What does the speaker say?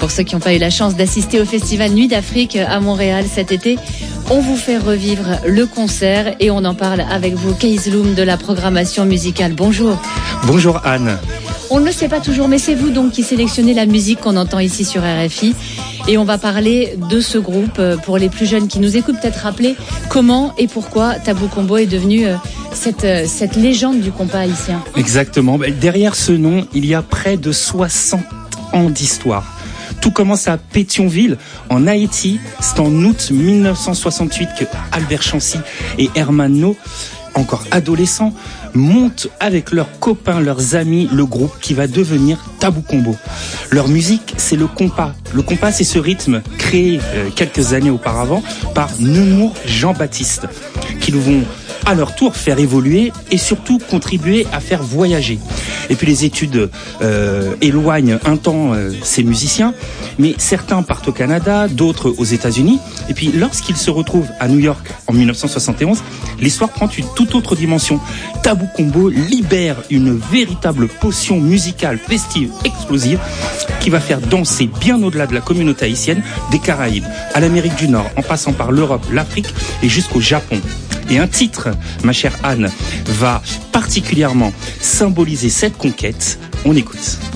Pour ceux qui n'ont pas eu la chance d'assister au festival Nuit d'Afrique à Montréal cet été, on vous fait revivre le concert et on en parle avec vous, Kees Loom de la programmation musicale. Bonjour. Bonjour Anne. On ne le sait pas toujours, mais c'est vous donc qui sélectionnez la musique qu'on entend ici sur RFI. Et on va parler de ce groupe. Pour les plus jeunes qui nous écoutent, peut-être rappeler comment et pourquoi Tabou Combo est devenu cette légende du compas haïtien. Exactement. Derrière ce nom, il y a près de 60 ans d'histoire. Tout commence à Pétionville, en Haïti. C'est en août 1968 que Albert Chancy et Herman No, encore adolescents, montent avec leurs copains, leurs amis, le groupe qui va devenir Tabou Combo. Leur musique, c'est le compas. Le compas, c'est ce rythme créé quelques années auparavant par Nemours Jean-Baptiste, qui nous vont à leur tour faire évoluer et surtout contribuer à faire voyager. Et puis les études éloignent un temps ces musiciens, mais certains partent au Canada, d'autres aux États-Unis. Et puis lorsqu'ils se retrouvent à New York en 1971, l'histoire prend une toute autre dimension. Tabou Combo libère une véritable potion musicale festive, explosive, qui va faire danser bien au-delà de la communauté haïtienne, des Caraïbes, à l'Amérique du Nord, en passant par l'Europe, l'Afrique et jusqu'au Japon. Et un titre, ma chère Anne, va particulièrement symboliser cette conquête. On écoute.